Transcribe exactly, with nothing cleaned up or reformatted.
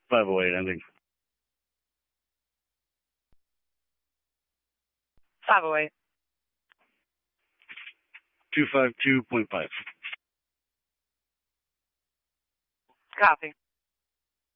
five oh eight ending. five oh eight. two five two point five. Copy.